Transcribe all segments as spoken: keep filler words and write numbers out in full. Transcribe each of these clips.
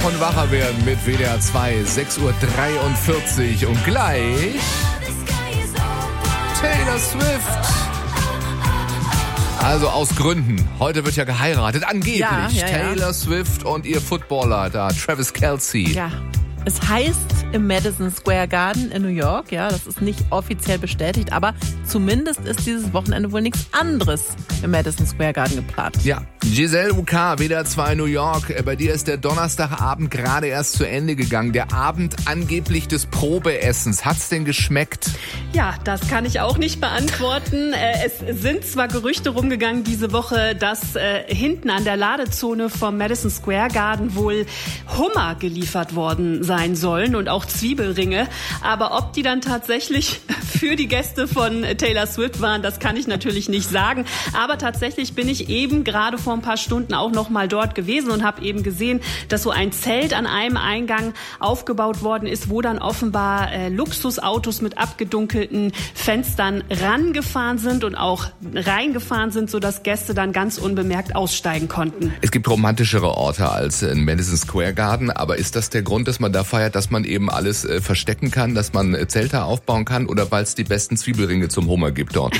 Wach und wacher werden mit W D R zwei, sechs Uhr dreiundvierzig und gleich Taylor Swift. Also aus Gründen. Heute wird ja geheiratet, angeblich. Ja, ja, ja. Taylor Swift und ihr Footballer da, Travis Kelce. Ja. Es heißt im Madison Square Garden in New York, ja, das ist nicht offiziell bestätigt, aber zumindest ist dieses Wochenende wohl nichts anderes im Madison Square Garden geplant. Ja, Giselle U K, W D R zwei New York. Bei dir ist der Donnerstagabend gerade erst zu Ende gegangen. Der Abend angeblich des Probeessens. Hat's denn geschmeckt? Ja, das kann ich auch nicht beantworten. Es sind zwar Gerüchte rumgegangen diese Woche, dass äh, hinten an der Ladezone vom Madison Square Garden wohl Hummer geliefert worden sein sollen und auch Zwiebelringe. Aber ob die dann tatsächlich für die Gäste von Taylor Swift waren, das kann ich natürlich nicht sagen. Aber tatsächlich bin ich eben gerade vor ein paar Stunden auch noch mal dort gewesen und habe eben gesehen, dass so ein Zelt an einem Eingang aufgebaut worden ist, wo dann offenbar äh, Luxusautos mit abgedunkelten Fenstern rangefahren sind und auch reingefahren sind, sodass Gäste dann ganz unbemerkt aussteigen konnten. Es gibt romantischere Orte als in Madison Square Garden, aber ist das der Grund, dass man da feiert, dass man eben alles äh, verstecken kann, dass man äh, Zelte aufbauen kann oder weil es die besten Zwiebelringe zum Hummer gibt dort?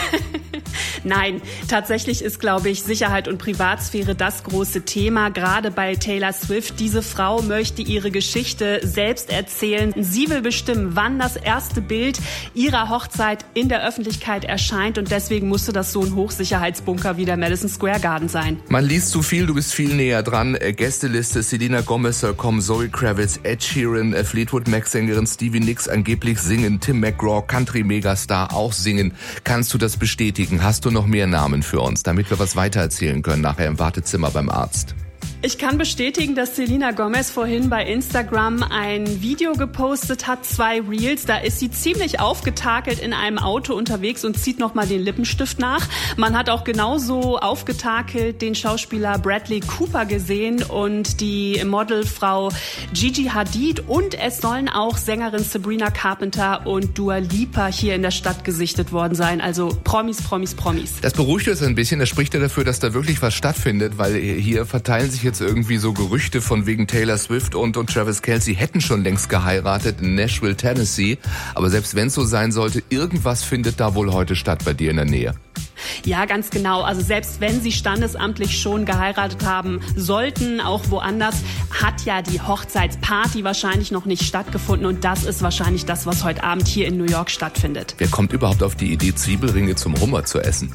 Nein, tatsächlich ist, glaube ich, Sicherheit und Privatsphäre das große Thema, gerade bei Taylor Swift. Diese Frau möchte ihre Geschichte selbst erzählen. Sie will bestimmen, wann das erste Bild ihrer Hochzeit in der Öffentlichkeit erscheint und deswegen musste das so ein Hochsicherheitsbunker wie der Madison Square Garden sein. Man liest zu viel, du bist viel näher dran. Äh, Gästeliste, Selena Gomez soll kommen, Zoe Kravitz, Ed Sheeran, äh, Fleetwood Mac-Sängerin Stevie Nicks angeblich singen, Tim McGraw, Country-Megastar auch singen. Kannst du das bestätigen? Hast du noch mehr Namen für uns, damit wir was weitererzählen können nachher im Wartezimmer beim Arzt? Ich kann bestätigen, dass Selena Gomez vorhin bei Instagram ein Video gepostet hat, zwei Reels. Da ist sie ziemlich aufgetakelt in einem Auto unterwegs und zieht nochmal den Lippenstift nach. Man hat auch genauso aufgetakelt den Schauspieler Bradley Cooper gesehen und die Modelfrau Gigi Hadid. Und es sollen auch Sängerin Sabrina Carpenter und Dua Lipa hier in der Stadt gesichtet worden sein. Also Promis, Promis, Promis. Das beruhigt uns ein bisschen. Das spricht ja dafür, dass da wirklich was stattfindet, weil hier verteilen sich jetzt irgendwie so Gerüchte von wegen Taylor Swift und, und Travis Kelce hätten schon längst geheiratet in Nashville, Tennessee. Aber selbst wenn es so sein sollte, irgendwas findet da wohl heute statt bei dir in der Nähe. Ja, ganz genau. Also selbst wenn sie standesamtlich schon geheiratet haben sollten, auch woanders, hat ja die Hochzeitsparty wahrscheinlich noch nicht stattgefunden. Und das ist wahrscheinlich das, was heute Abend hier in New York stattfindet. Wer kommt überhaupt auf die Idee, Zwiebelringe zum Hummer zu essen?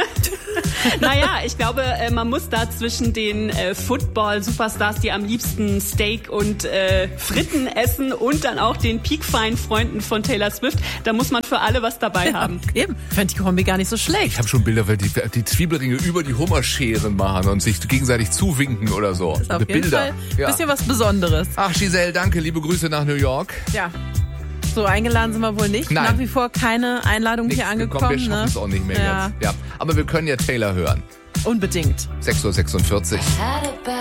Naja, ich glaube, man muss da zwischen den äh, Football-Superstars, die am liebsten Steak und äh, Fritten essen und dann auch den Peak-Fine-Freunden von Taylor Swift, da muss man für alle was dabei haben. Ja, eben, fände die Kombi gar nicht so schlecht. Ich habe schon Bilder, weil die, die Zwiebelringe über die Hummerscheren machen und sich gegenseitig zuwinken oder so. Das ist auf jeden Bilder. Fall ein Ja. bisschen was Besonderes. Ach Giselle, danke, liebe Grüße nach New York. Ja. So eingeladen sind wir wohl nicht. Nein. Nach wie vor keine Einladung Nichts hier angekommen. gekommen, wir schaffen ne? es auch nicht mehr Ja. jetzt. Ja. Aber wir können ja Taylor hören. Unbedingt. sechs Uhr sechsundvierzig.